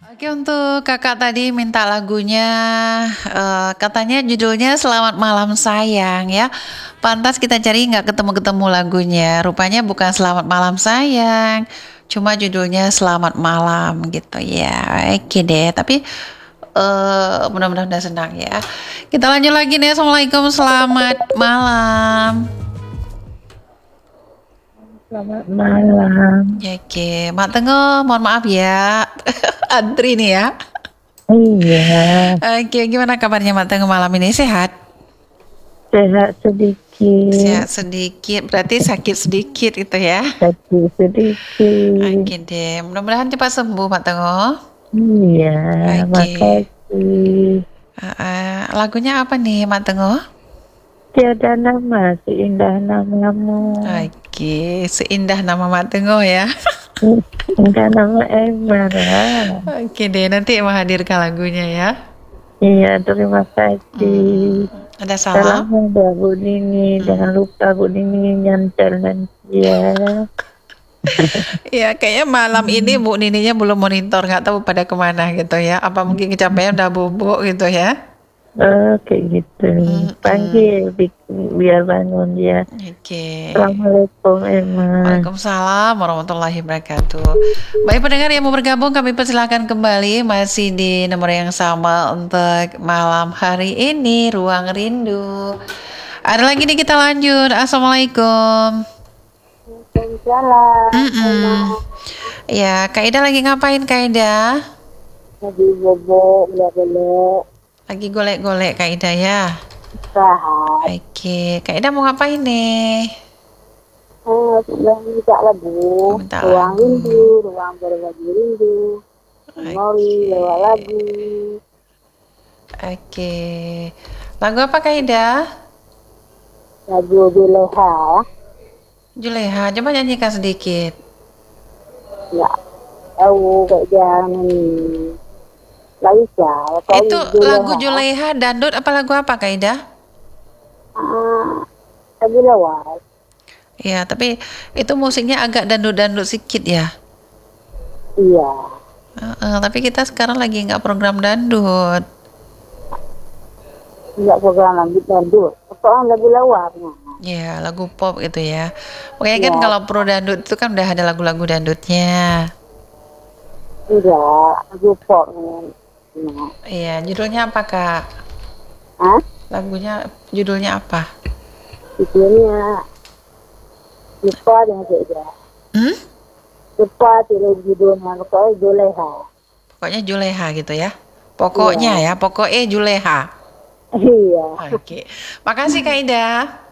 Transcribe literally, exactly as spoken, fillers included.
Oke, untuk kakak tadi minta lagunya, eh, katanya judulnya Selamat Malam Sayang ya. Pantas kita cari nggak ketemu-ketemu lagunya. Rupanya bukan Selamat Malam Sayang, cuma judulnya Selamat Malam gitu ya. Oke deh, tapi eh mudah-mudahan udah senang ya. Kita lanjut lagi nih. Assalamualaikum, selamat malam. Selamat malam. Ya, oke, Mak Tengah, mohon maaf ya, antri nih ya. Iya, Oke, gimana kabarnya Mak Tengah malam ini? Sehat? sehat sedikit, Sehat sedikit, berarti sakit sedikit itu ya. sakit sedikit. Oke deh, mudah-mudahan cepat sembuh Mak Tengah. Iya, Oke, makasih. uh, uh, lagunya apa nih Mak Tengah? Tiada nama seindah namamu. Oke, seindah nama Mak Tengah ya. Indah nama Emara. Oke deh, nanti Emma hadirkan lagunya ya. Iya, terima Hmm, kasih. ada salam? Salam buat Bu Nini. Jangan Hmm. lupa Bu Nini nyantel nanti ya. Ya, kayaknya malam ini Bu Nininya belum monitor, nggak tahu pada kemana gitu ya. Apa mungkin kecapean udah bubuk gitu ya? Oh, kayak gitu. Mm-mm. Panggil bi- biar bangun dia. Oke. Assalamualaikum Emma. Waalaikumsalam warahmatullahi wabarakatuh. Baik pendengar yang mau bergabung kami persilakan kembali masih di nomor yang sama untuk malam hari ini Ruang Rindu. Ada lagi nih kita lanjut. Assalamualaikum. Waalaikumsalam, Emma. Mm-mm. Ya, Kak Ida lagi ngapain Kak Ida? Lagi bobo, boleh-boleh. Lagi golek-golek Kak Ida ya. Istirahat. Oke, Kak Ida mau ngapain nih? Oh, sudah minta lagu. Minta Ruang lagu. rindu, ruang berbagi rindu. Memori Oke. lewat lagu. Oke. Lagu apa Kak Ida? Lagu Juleha. Juleha, coba nyanyikan sedikit. Ya, tahu kayak jangan ini. Laisa, kau Itu lagu Juleha. Juleha, dangdut apa lagu apa Kak Ida? Ah, lagu lewat. Ya, tapi itu musiknya agak dangdut-dangdut sedikit ya. Iya. Heeh, tapi kita sekarang lagi nggak program dangdut. Enggak program lanjut dangdut. Soalnya lagu lewatnya. Ya, lagu pop gitu ya. Makanya kan Ya, kalau pro dangdut itu kan udah ada lagu-lagu dangdutnya. tidak. Lagu pop. Nah. Iya, judulnya apa Kak? Hah? Lagunya judulnya apa? Judulnya lupa dengan saja. Hmm? Lupa tidak judulnya. Pokoknya Juleha. Pokoknya Juleha gitu ya. Iya. Pokoknya ya, pokoknya Juleha. Iya. Oke. Makasih Kak Ida.